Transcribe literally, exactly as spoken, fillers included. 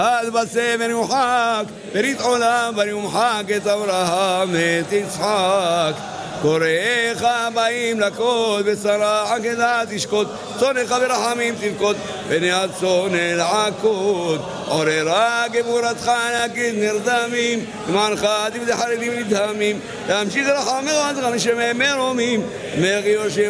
עד בצא ונמחק, ברית עולם ונמחק את אברהם ואת יצחק. קוראיך באים לקוד, ושרה עקדה תשקוט, צונך ברחמים תבכות, בני הצאן אל עקוד. עוררה גבורתך נגיד נרדמים, למענך תבדה חרדים נדהמים, להמשיך רחמך עד חמשמי מרומים, מר יושב